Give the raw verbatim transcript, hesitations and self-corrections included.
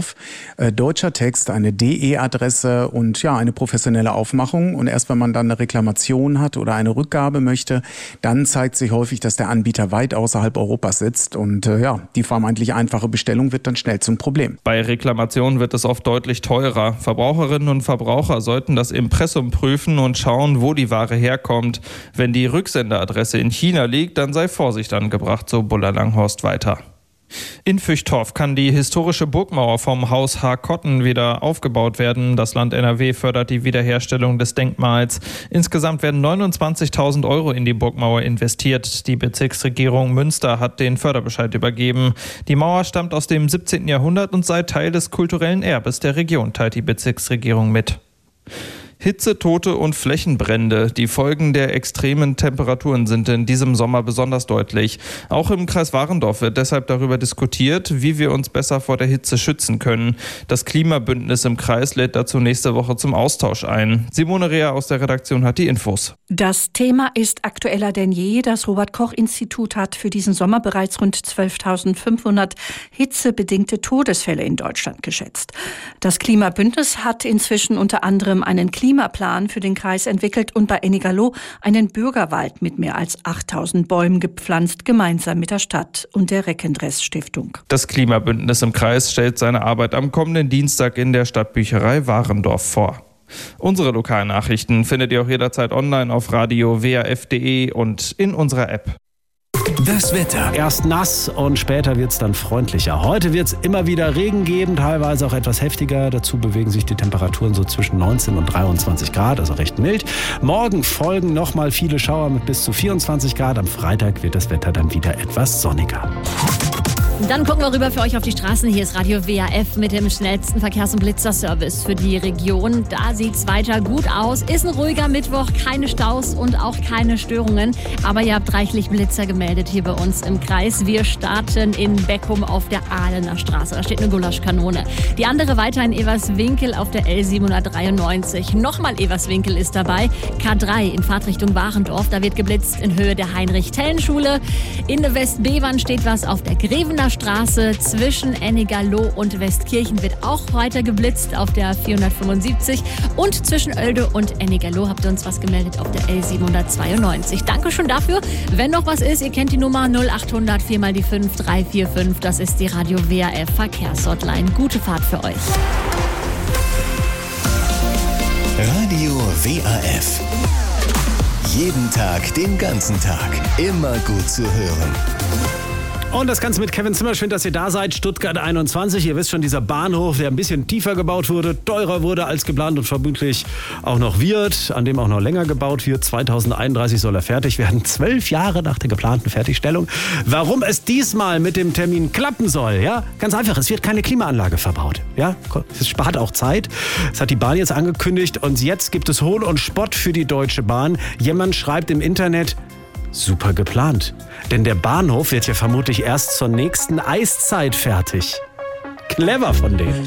drauf. Äh, deutscher Text, eine D E-Adresse und ja, eine professionelle Aufmachung. Und erst wenn man dann eine Reklamation hat oder eine Rückgabe möchte, dann zeigt sich häufig, dass der Anbieter weit außerhalb Europas sitzt. Und äh, ja, die vermeintlich einfache Bestellung wird dann schnell zum Problem. Bei Reklamationen wird es oft deutlich teurer. Verbraucherinnen und Verbraucher sollten das Impressum prüfen und schauen, wo die Ware herkommt. Wenn die Rücksenderadresse in China liegt, dann sei Vorsicht angebracht, so Buller-Langhorst weiter. In Füchtorf kann die historische Burgmauer vom Haus Harkotten wieder aufgebaut werden. Das Land N R W fördert die Wiederherstellung des Denkmals. Insgesamt werden neunundzwanzigtausend Euro in die Burgmauer investiert. Die Bezirksregierung Münster hat den Förderbescheid übergeben. Die Mauer stammt aus dem siebzehnten Jahrhundert und sei Teil des kulturellen Erbes der Region, teilt die Bezirksregierung mit. Hitzetote und Flächenbrände. Die Folgen der extremen Temperaturen sind in diesem Sommer besonders deutlich. Auch im Kreis Warendorf wird deshalb darüber diskutiert, wie wir uns besser vor der Hitze schützen können. Das Klimabündnis im Kreis lädt dazu nächste Woche zum Austausch ein. Simone Rea aus der Redaktion hat die Infos. Das Thema ist aktueller denn je. Das Robert-Koch-Institut hat für diesen Sommer bereits rund zwölftausendfünfhundert hitzebedingte Todesfälle in Deutschland geschätzt. Das Klimabündnis hat inzwischen unter anderem einen Klima Klimaplan für den Kreis entwickelt und bei Ennigerloh einen Bürgerwald mit mehr als achttausend Bäumen gepflanzt, gemeinsam mit der Stadt und der Reckendress-Stiftung. Das Klimabündnis im Kreis stellt seine Arbeit am kommenden Dienstag in der Stadtbücherei Warendorf vor. Unsere Lokalnachrichten findet ihr auch jederzeit online auf radio w a f punkt d e und in unserer App. Das Wetter. Erst nass und später wird es dann freundlicher. Heute wird es immer wieder Regen geben, teilweise auch etwas heftiger. Dazu bewegen sich die Temperaturen so zwischen neunzehn und dreiundzwanzig Grad, also recht mild. Morgen folgen nochmal viele Schauer mit bis zu vierundzwanzig Grad. Am Freitag wird das Wetter dann wieder etwas sonniger. Dann gucken wir rüber für euch auf die Straßen. Hier ist Radio W A F mit dem schnellsten Verkehrs- und Blitzerservice für die Region. Da sieht's weiter gut aus. Ist ein ruhiger Mittwoch, keine Staus und auch keine Störungen. Aber ihr habt reichlich Blitzer gemeldet hier bei uns im Kreis. Wir starten in Beckum auf der Ahlener Straße. Da steht eine Gulaschkanone. Die andere weiter in Everswinkel auf der L siebenhundertdreiundneunzig. Nochmal Everswinkel ist dabei. K drei in Fahrtrichtung Warendorf. Da wird geblitzt in Höhe der Heinrich-Tellen-Schule. In der Westbevern steht was auf der Grevener Straße zwischen Ennigerloh und Westkirchen wird auch weiter geblitzt auf der vierhundertfünfundsiebzig und zwischen Oelde und Ennigerloh habt ihr uns was gemeldet auf der L siebenhundertzweiundneunzig. Danke schon dafür. Wenn noch was ist, ihr kennt die Nummer null achthundert vier mal die fünf drei vier fünf. Das ist die Radio W A F Verkehrshotline. Gute Fahrt für euch. Radio W A F. Jeden Tag, den ganzen Tag. Immer gut zu hören. Und das Ganze mit Kevin Zimmer. Schön, dass ihr da seid. Stuttgart einundzwanzig. Ihr wisst schon, dieser Bahnhof, der ein bisschen tiefer gebaut wurde, teurer wurde als geplant und vermutlich auch noch wird, an dem auch noch länger gebaut wird. zweitausendeinunddreißig soll er fertig werden. Zwölf Jahre nach der geplanten Fertigstellung. Warum es diesmal mit dem Termin klappen soll? Ja, ganz einfach. Es wird keine Klimaanlage verbaut. Ja, es spart auch Zeit. Das hat die Bahn jetzt angekündigt. Und jetzt gibt es Hohn und Spott für die Deutsche Bahn. Jemand schreibt im Internet: Super geplant. Denn der Bahnhof wird ja vermutlich erst zur nächsten Eiszeit fertig. Clever von denen.